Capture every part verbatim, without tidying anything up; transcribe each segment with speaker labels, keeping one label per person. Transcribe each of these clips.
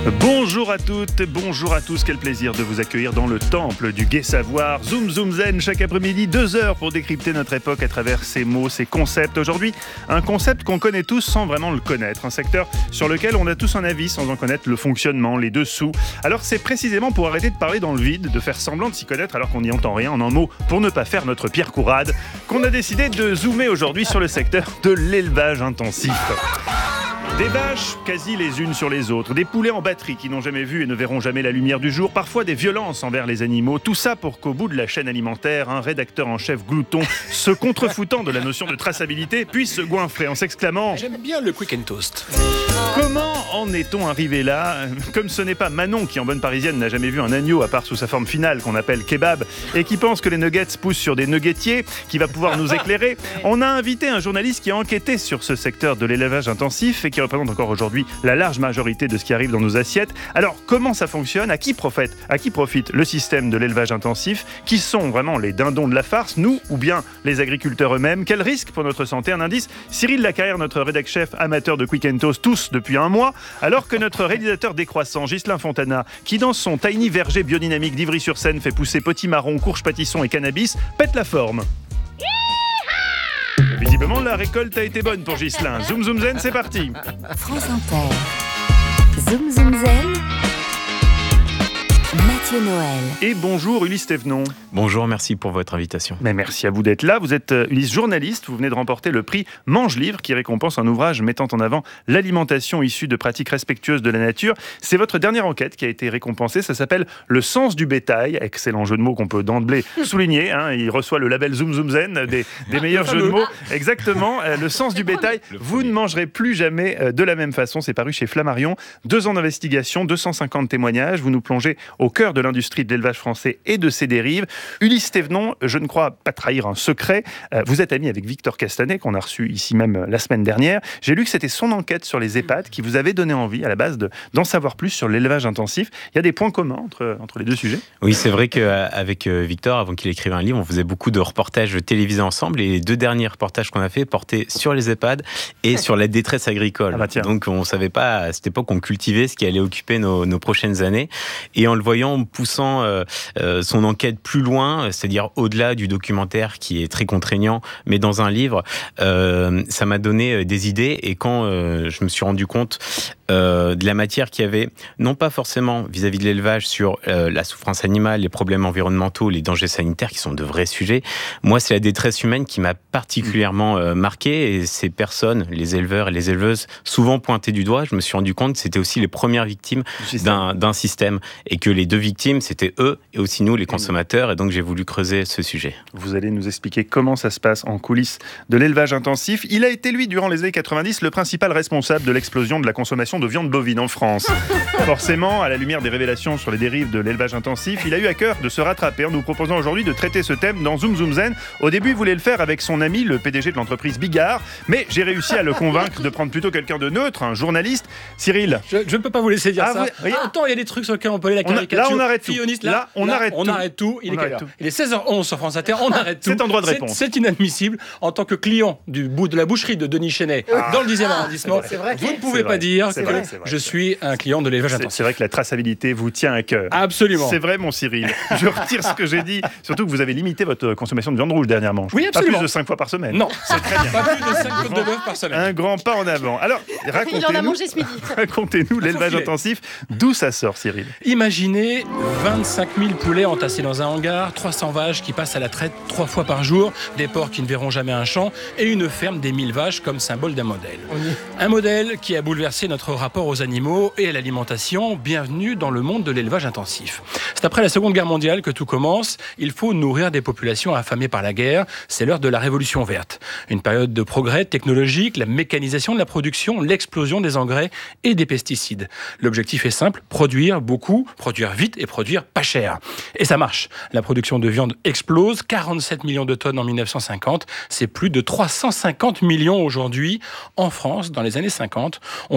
Speaker 1: Bonjour à toutes, bonjour à tous, quel plaisir de vous accueillir dans le temple du gai savoir. Zoom Zoom Zen, chaque après-midi, deux heures pour décrypter notre époque à travers ses mots, ses concepts. Aujourd'hui, un concept qu'on connaît tous sans vraiment le connaître, un secteur sur lequel on a tous un avis sans en connaître le fonctionnement, les dessous. Alors c'est précisément pour arrêter de parler dans le vide, de faire semblant de s'y connaître alors qu'on n'y entend rien, en un mot, pour ne pas faire notre Pierre Courade, qu'on a décidé de zoomer aujourd'hui sur le secteur de l'élevage intensif. Des vaches quasi les unes sur les autres, des poulets en batterie qui n'ont jamais vu et ne verront jamais la lumière du jour, parfois des violences envers les animaux, tout ça pour qu'au bout de la chaîne alimentaire, un rédacteur en chef glouton, se contrefoutant de la notion de traçabilité, puisse se goinfrer en s'exclamant «
Speaker 2: J'aime bien le quick and toast ».
Speaker 1: Comment en est-on arrivé là ? Comme ce n'est pas Manon qui, en bonne parisienne, n'a jamais vu un agneau à part sous sa forme finale qu'on appelle kebab et qui pense que les nuggets poussent sur des nuggetiers, qui va pouvoir nous éclairer, on a invité un journaliste qui a enquêté sur ce secteur de l'élevage intensif et qui représente encore aujourd'hui la large majorité de ce qui arrive dans nos assiettes. Alors, comment ça fonctionne ? À qui profite, à qui profite le système de l'élevage intensif ? Qui sont vraiment les dindons de la farce, nous ou bien les agriculteurs eux-mêmes ? Quel risque pour notre santé ? Un indice, Cyril Lacarrière, notre rédac-chef amateur de Quick and Toast, tous depuis un mois, alors que notre réalisateur décroissant, Ghislain Fontana, qui dans son tiny verger biodynamique d'Ivry-sur-Seine fait pousser potimarron, courge pâtisson et cannabis, pète la forme. Visiblement, la récolte a été bonne pour Ghislain. Zoom Zoom Zen, c'est parti.
Speaker 3: France Inter. Zoom Zoom Zen. Mathieu Noël.
Speaker 1: Et bonjour Ulysse Thévenon.
Speaker 4: Bonjour, merci pour votre invitation.
Speaker 1: Mais merci à vous d'être là. Vous êtes Ulysse, journaliste. Vous venez de remporter le prix Mange Livre qui récompense un ouvrage mettant en avant l'alimentation issue de pratiques respectueuses de la nature. C'est votre dernière enquête qui a été récompensée. Ça s'appelle Le sens du bétail. Excellent jeu de mots qu'on peut d'emblée souligner. Hein. Il reçoit le label Zoom Zoom Zen des, des meilleurs jeux de mots. Exactement. Le sens du bétail. Vous ne mangerez plus jamais de la même façon. C'est paru chez Flammarion. Deux ans d'investigation, deux cent cinquante témoignages. Vous nous plongez au cœur de l'industrie de l'élevage français et de ses dérives. Ulysse Thévenon, je ne crois pas trahir un secret. Vous êtes ami avec Victor Castanet, qu'on a reçu ici même la semaine dernière. J'ai lu que c'était son enquête sur les EHPAD qui vous avait donné envie, à la base, de, d'en savoir plus sur l'élevage intensif. Il y a des points communs entre, entre les deux sujets ?
Speaker 4: Oui, c'est vrai qu'avec Victor, avant qu'il écrive un livre, on faisait beaucoup de reportages télévisés ensemble. Et les deux derniers reportages qu'on a fait portaient sur les EHPAD et sur la détresse agricole.
Speaker 1: Ah bah
Speaker 4: Donc, on ne savait pas, à cette époque, on cultivait ce qui allait occuper nos, nos prochaines années. Et en le voyant, poussant euh, euh, son enquête plus loin, c'est-à-dire au-delà du documentaire qui est très contraignant, mais dans un livre, euh, ça m'a donné des idées. Et quand euh, je me suis rendu compte euh, de la matière qu'il y avait, non pas forcément vis-à-vis de l'élevage sur euh, la souffrance animale, les problèmes environnementaux, les dangers sanitaires qui sont de vrais sujets, moi c'est la détresse humaine qui m'a particulièrement euh, marqué. Et ces personnes, les éleveurs et les éleveuses, souvent pointées du doigt, je me suis rendu compte que c'était aussi les premières victimes d'un, d'un système et que les deux victimes, c'était eux et aussi nous, les consommateurs, et donc j'ai voulu creuser ce sujet.
Speaker 1: Vous allez nous expliquer comment ça se passe en coulisses de l'élevage intensif. Il a été, lui, durant les années quatre-vingt-dix, le principal responsable de l'explosion de la consommation de viande bovine en France. Forcément, à la lumière des révélations sur les dérives de l'élevage intensif, il a eu à cœur de se rattraper en nous proposant aujourd'hui de traiter ce thème dans Zoom Zoom Zen. Au début, il voulait le faire avec son ami, le P D G de l'entreprise Bigard, mais j'ai réussi à le convaincre de prendre plotôt quelqu'un de neutre, un journaliste. Cyril.
Speaker 2: Je, je ne peux pas vous laisser dire
Speaker 1: ah,
Speaker 2: ça.
Speaker 1: Vous, oui.
Speaker 2: Autant il y a des trucs sur lesquels on peut aller la caricature.
Speaker 1: Là, on arrête tout.
Speaker 2: Là,
Speaker 1: là, on
Speaker 2: là,
Speaker 1: arrête
Speaker 2: on
Speaker 1: tout.
Speaker 2: arrête tout. Il
Speaker 1: on
Speaker 2: est quelle heure ?
Speaker 1: tout.
Speaker 2: Il est seize heures onze sur France Inter. On arrête tout.
Speaker 1: C'est un droit de réponse.
Speaker 2: C'est, c'est inadmissible. En tant que client du bout de la boucherie de Denis Chenet, ah, dans le dixième arrondissement,
Speaker 1: c'est vrai.
Speaker 2: vous ne pouvez
Speaker 1: c'est
Speaker 2: pas
Speaker 1: vrai.
Speaker 2: dire
Speaker 1: c'est
Speaker 2: que
Speaker 1: vrai, vrai,
Speaker 2: je suis un client de l'élevage
Speaker 1: c'est,
Speaker 2: intensif.
Speaker 1: C'est vrai que la traçabilité vous tient à cœur.
Speaker 2: Absolument.
Speaker 1: C'est vrai, mon Cyril. Je retire ce que j'ai dit. Surtout que vous avez limité votre consommation de viande rouge dernièrement.
Speaker 2: Oui, absolument.
Speaker 1: Pas plus de cinq fois par semaine.
Speaker 2: Non,
Speaker 1: c'est très bien.
Speaker 2: Pas plus de cinq côtes de bœuf par semaine.
Speaker 1: Un grand pas en avant. Alors, racontez-nous,
Speaker 5: il en a mangé ce midi.
Speaker 1: Racontez-nous l'élevage intensif. D'où ça sort, Cyril ?
Speaker 2: Imaginez vingt-cinq mille poulets entassés dans un hangar, trois cents vaches qui passent à la traite trois fois par jour, des porcs qui ne verront jamais un champ et une ferme des mille vaches comme symbole d'un modèle. Un modèle qui a bouleversé notre rapport aux animaux et à l'alimentation. Bienvenue dans le monde de l'élevage intensif. C'est après la Seconde Guerre mondiale que tout commence. Il faut nourrir des populations affamées par la guerre. C'est l'heure de la Révolution verte. Une période de progrès technologique, la mécanisation de la production, l'explosion des engrais et des pesticides. L'objectif est simple, produire beaucoup, produire vite et produire pas cher. Et ça marche. La production de viande explose, quarante-sept millions de tonnes en mille neuf cent cinquante. C'est plus de trois cent cinquante millions aujourd'hui. En France, dans les années cinquante, on en mange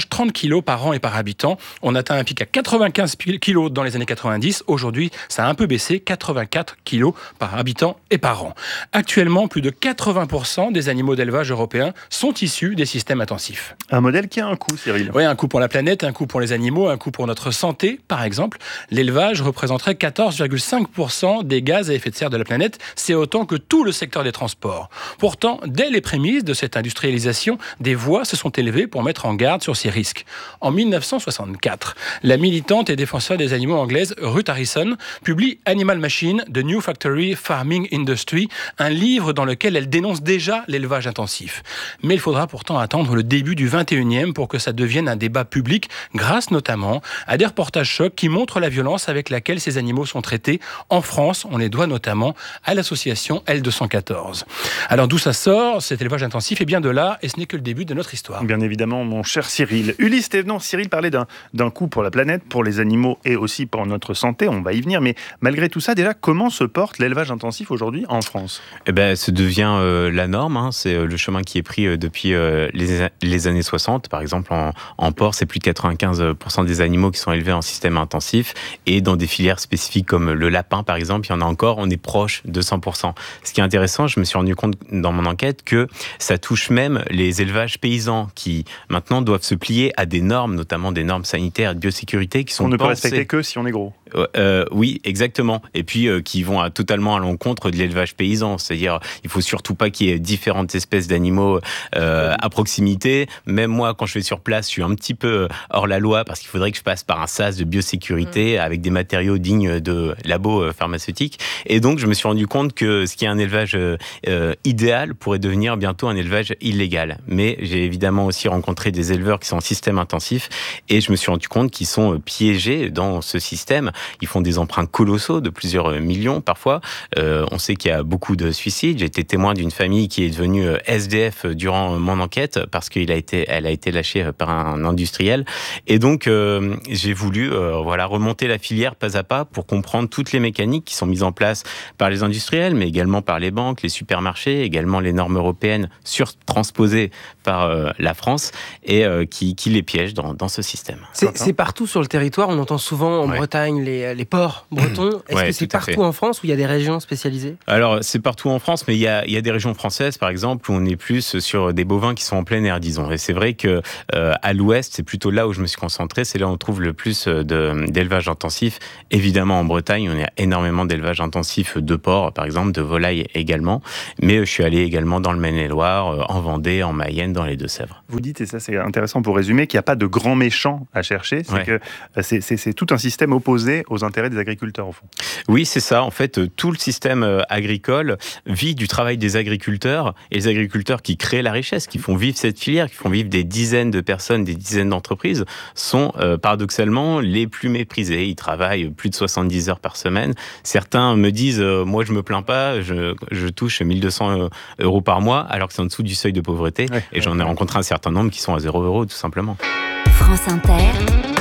Speaker 2: trente kilos par an et par habitant. On atteint un pic à quatre-vingt-quinze kilos dans les années quatre-vingt-dix. Aujourd'hui, ça a un peu baissé, quatre-vingt-quatre kilos par habitant et par an. Actuellement, plus de quatre-vingts pour cent des animaux d'élevage européens sont issus des systèmes intensifs.
Speaker 1: Un modèle qui a un coût, Cyril.
Speaker 2: Oui, un coût pour la planète, un coût pour les animaux, un coût pour notre santé. Par exemple, l'élevage représenterait quatorze virgule cinq pour cent des gaz à effet de serre de la planète. C'est autant que tout le secteur des transports. Pourtant, dès les prémices de cette industrialisation, des voix se sont élevées pour mettre en garde sur ces risques. En dix-neuf cent soixante-quatre, la militante et défenseur des animaux anglaise Ruth Harrison publie Animal Machine, The New Factory Farming Industry, un livre dans lequel elle dénonce déjà l'élevage intensif. Mais il faudra pourtant attendre le début du vingt et unième pour que ça devienne un débat public, grâce notamment à des reportages chocs qui montrent la violence avec laquelle ces animaux sont traités. En France, on les doit notamment à l'association L deux cent quatorze. Alors d'où ça sort, cet élevage intensif? Et bien de là, et ce n'est que le début de notre histoire.
Speaker 1: Bien évidemment, mon cher Cyril. Ulysse Thévenant, Cyril parlait d'un, d'un coût pour la planète, pour les animaux et aussi pour notre santé, on va y venir, mais malgré tout ça, déjà, comment se porte l'élevage intensif aujourd'hui en France?
Speaker 4: Eh ben, ça devient euh, la norme, hein. C'est euh, le chemin qui est pris euh, depuis euh, les, les années soixante. Par exemple, en, en porc, c'est plus de quatre-vingt-quinze pour cent des animaux qui sont élevés en système intensif, et dans des filières spécifiques comme le lapin, par exemple, il y en a encore, on est proche de cent pour cent. Ce qui est intéressant, je me suis rendu compte dans mon enquête que ça touche même les élevages paysans qui maintenant doivent se plier à des normes, notamment des normes sanitaires et de biosécurité qui sont
Speaker 1: On ne peut
Speaker 4: pensées...
Speaker 1: respecter que si on est gros.
Speaker 4: Euh, oui, exactement. Et puis euh, qui vont à, totalement à l'encontre de l'élevage paysan. C'est-à-dire, il faut surtout pas qu'il y ait différentes espèces d'animaux euh, à proximité. Même moi, quand je vais sur place, je suis un petit peu hors la loi parce qu'il faudrait que je passe par un sas de biosécurité mmh. avec des matériaux dignes de labos pharmaceutiques. Et donc, je me suis rendu compte que ce qui est un élevage euh, idéal pourrait devenir bientôt un élevage illégal. Mais j'ai évidemment aussi rencontré des éleveurs qui sont en système intensif et je me suis rendu compte qu'ils sont piégés dans ce système. Ils font des emprunts colossaux de plusieurs millions parfois. Euh, on sait qu'il y a beaucoup de suicides. J'ai été témoin d'une famille qui est devenue S D F durant mon enquête parce qu'elle a été, elle a été lâchée par un industriel. Et donc, euh, j'ai voulu euh, voilà, remonter la filière pas à pas pour comprendre toutes les mécaniques qui sont mises en place par les industriels, mais également par les banques, les supermarchés, également les normes européennes surtransposées par euh, la France et euh, qui, qui les piègent dans, dans ce système.
Speaker 5: C'est, c'est partout sur le territoire. On entend souvent en ouais. Bretagne les, les porcs bretons. Est-ce ouais, que c'est partout en France ou il y a des régions spécialisées?
Speaker 4: Alors, c'est partout en France, mais il y a, il y a des régions françaises, par exemple, où on est plus sur des bovins qui sont en plein air, disons. Et c'est vrai que euh, à l'ouest, c'est plutôt là où je me suis concentré. C'est là où on trouve le plus de, d'élevage intensif. Évidemment, en Bretagne, on a énormément d'élevage intensif de porcs, par exemple, de volailles également. Mais je suis allé également dans le Maine-et-Loire, en Vendée, en Mayenne, dans les Deux-Sèvres.
Speaker 1: Vous dites, et ça c'est intéressant pour résumer, qu'il n'y a pas de grands méchants à chercher. C'est ouais. que c'est, c'est, c'est tout un système opposé aux intérêts des agriculteurs, au fond.
Speaker 4: Oui, c'est ça. En fait, tout le système agricole vit du travail des agriculteurs et les agriculteurs qui créent la richesse, qui font vivre cette filière, qui font vivre des dizaines de personnes, des dizaines d'entreprises, sont euh, paradoxalement les plus méprisés. Ils travaillent plus de soixante-dix heures par semaine. Certains me disent, euh, moi je me plains pas, je, je touche mille deux cents euros par mois, alors que c'est en dessous du seuil de pauvreté. Ouais, et j'en ai rencontré un certain nombre qui sont à zéro euros, tout simplement.
Speaker 3: France Inter,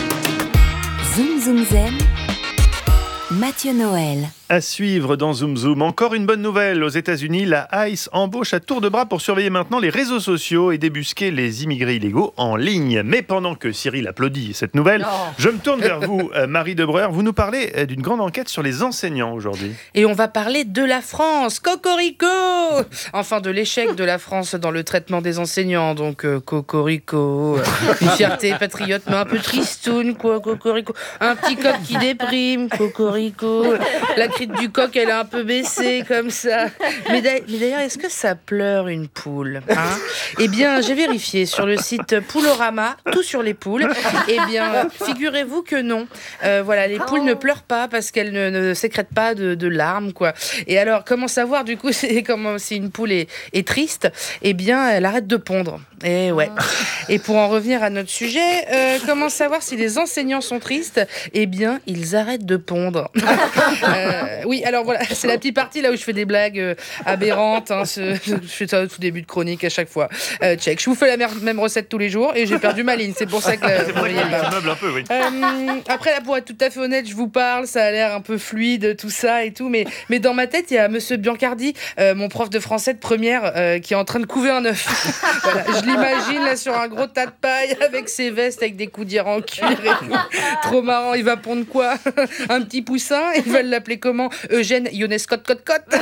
Speaker 3: Zoom Zoom Zen, Mathieu Noël.
Speaker 1: À suivre dans Zoom Zoom. Encore une bonne nouvelle. Aux États-Unis, la ICE embauche à tour de bras pour surveiller maintenant les réseaux sociaux et débusquer les immigrés illégaux en ligne. Mais pendant que Cyril applaudit cette nouvelle, oh. je me tourne vers vous, Marie Debreuer. Vous nous parlez d'une grande enquête sur les enseignants aujourd'hui.
Speaker 6: Et on va parler de la France. Cocorico! Enfin, de l'échec de la France dans le traitement des enseignants. Donc, euh, cocorico. Une fierté patriote, mais un peu tristoune, quoi, cocorico. Un petit coq qui déprime, cocorico. La du coq, elle a un peu baissé comme ça. Mais d'ailleurs, est-ce que ça pleure une poule, hein? Eh bien, j'ai vérifié sur le site Poulorama, tout sur les poules. Eh bien, figurez-vous que non. Euh, voilà, les poules ne pleurent pas parce qu'elles ne, ne sécrètent pas de, de larmes, quoi. Et alors, comment savoir, du coup, c'est, comment, si une poule est, est triste? Eh bien, elle arrête de pondre. Et ouais. Et pour en revenir à notre sujet, euh, comment savoir si les enseignants sont tristes? Eh bien, ils arrêtent de pondre. euh, Euh, oui, alors voilà, c'est la petite partie là où je fais des blagues euh, aberrantes. Hein, ce, je fais ça au tout début de chronique à chaque fois. Euh, check. Je vous fais la mer- même recette tous les jours et j'ai perdu ma ligne. C'est pour ça que.
Speaker 1: C'est pour ça qu'il meuble un peu, oui.
Speaker 6: Euh, après, là, pour être tout à fait honnête, je vous parle, ça a l'air un peu fluide, tout ça et tout, mais, mais dans ma tête, il y a Monsieur Biancardi, euh, mon prof de français de première, euh, qui est en train de couver un œuf. Voilà, je l'imagine là sur un gros tas de paille avec ses vestes avec des coudières en cuir et tout. Trop marrant. Il va pondre quoi? Un petit poussin. Ils veulent l'appeler comment? Eugène Ionescott Cotte Cotte.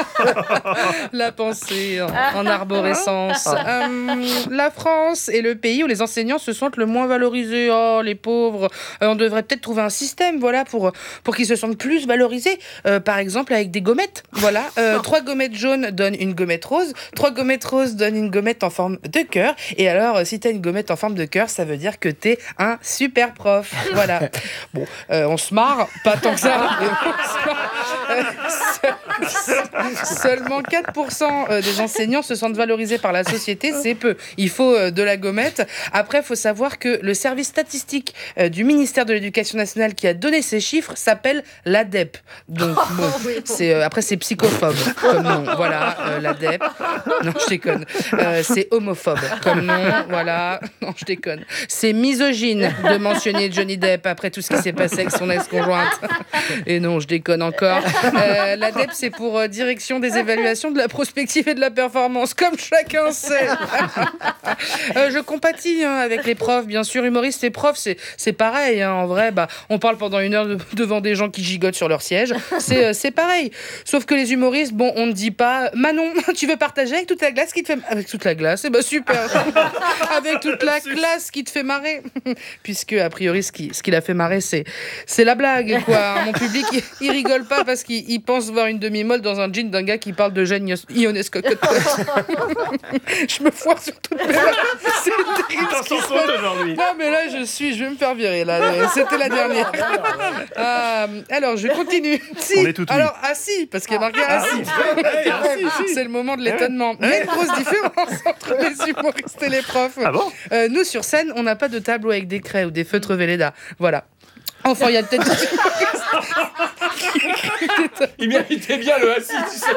Speaker 6: La pensée en, en arborescence. Euh, la France est le pays où les enseignants se sentent le moins valorisés. Oh, les pauvres. Euh, on devrait peut-être trouver un système, voilà, pour, pour qu'ils se sentent plus valorisés. Euh, par exemple, avec des gommettes. Voilà. Euh, trois gommettes jaunes donnent une gommette rose. Trois gommettes roses donnent une gommette en forme de cœur. Et alors, si t'as une gommette en forme de cœur, ça veut dire que t'es un super prof. Voilà. Bon, euh, on se marre, pas tant que ça. Mais on se marre. Euh, seul- seulement quatre pour cent des enseignants se sentent valorisés par la société, c'est peu. Il faut euh, de la gommette. Après, il faut savoir que le service statistique euh, du ministère de l'Éducation nationale qui a donné ces chiffres s'appelle l'A D E P. Donc, bon, c'est, euh, après, c'est psychophobe comme nom. Voilà, euh, l'A D E P. Non, je déconne. Euh, c'est homophobe comme nom. Voilà. Non, je déconne. C'est misogyne de mentionner Johnny Depp après tout ce qui s'est passé avec son ex-conjointe. Et non, je déconne encore. Euh, L'A D E P, c'est pour euh, Direction des évaluations de la prospective et de la performance, comme chacun sait. euh, je compatis hein, avec les profs, bien sûr. Humoristes et profs, c'est, c'est pareil. Hein, en vrai, bah, on parle pendant une heure de, devant des gens qui gigotent sur leur siège. C'est, euh, c'est pareil. Sauf que les humoristes, bon, on ne dit pas Manon, tu veux partager avec toute la glace qui te fait... Avec toute la glace, eh ben super. Avec toute la classe qui te fait marrer. Puisque, a priori, ce qui, ce qui l'a fait marrer, c'est, c'est la blague, quoi. Mon public, il, il rigole pas parce qu'il il pense voir une demi-molle dans un jean d'un gars qui parle de Eugène Ionesco. Je me foire sur toutes mes blagues. C'est terrible ce qui se passe.
Speaker 1: aujourd'hui.
Speaker 6: Non, mais là, je suis, je vais me faire virer, là. C'était la dernière. Euh, alors, je continue. Si.
Speaker 1: On est tout oui.
Speaker 6: Alors, ah si, parce qu'il y a marqué ah si. C'est le moment de l'étonnement. Il y a une grosse différence entre les humoristes et les profs.
Speaker 1: Ah bon
Speaker 6: euh, nous, sur scène, on n'a pas de tableau avec des craies ou des feutres Velleda. Voilà. Enfin, il y a peut-être...
Speaker 2: Il méritait bien le assis, tu sais.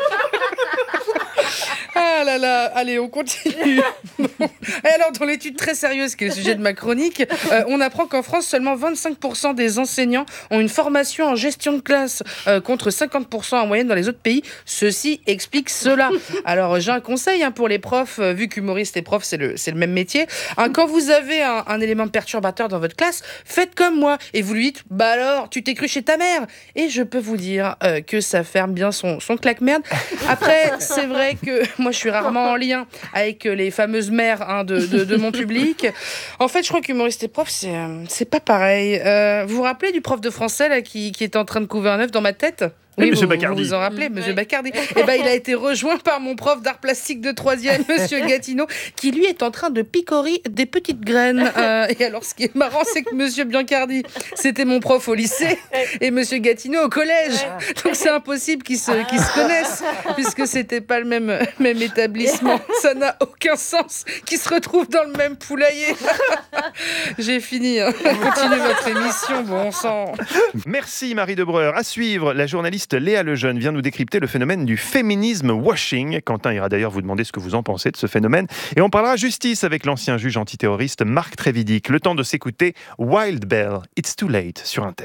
Speaker 6: Ah là là, allez, on continue. Bon. Et alors, dans l'étude très sérieuse qui est le sujet de ma chronique, euh, on apprend qu'en France, seulement vingt-cinq pour cent des enseignants ont une formation en gestion de classe, euh, contre cinquante pour cent en moyenne dans les autres pays. Ceci explique cela. Alors, j'ai un conseil hein, pour les profs, euh, vu qu'humoriste et prof, c'est le, c'est le même métier. Hein, quand vous avez un, un élément perturbateur dans votre classe, faites comme moi et vous lui dites « Bah alors, tu t'es cru chez ta mère ?» Et je peux vous dire euh, que ça ferme bien son, son claque-merde. Après, c'est vrai que moi, je suis rarement en lien avec les fameuses mères hein, de, de, de mon public. En fait, je crois qu'humoriste et prof, c'est, euh, c'est pas pareil. Euh, vous vous rappelez du prof de français là, qui, qui était en train de couver un œuf dans ma tête ?
Speaker 1: Oui,
Speaker 6: Oui,
Speaker 1: Monsieur
Speaker 6: vous,
Speaker 1: Bacardi.
Speaker 6: Vous vous en rappelez, Monsieur Bacardi. Eh ben, il a été rejoint par mon prof d'art plastique de troisième, Monsieur Gatineau, qui lui est en train de picorer des petites graines. Euh, et alors, ce qui est marrant, c'est que Monsieur Biancardi, c'était mon prof au lycée, et Monsieur Gatineau au collège. Donc, c'est impossible qu'ils se, qu'ils se connaissent, puisque c'était pas le même, même établissement. Ça n'a aucun sens qu'ils se retrouvent dans le même poulailler. J'ai fini. Hein. Continuez votre émission, bon sang.
Speaker 1: Merci Marie Debreur. À suivre, la journaliste Léa Lejeune vient nous décrypter le phénomène du féminisme washing. Quentin ira d'ailleurs vous demander ce que vous en pensez de ce phénomène. Et on parlera justice avec l'ancien juge antiterroriste Marc Trévidic. Le temps de s'écouter Wild Bell, It's Too Late sur Inter.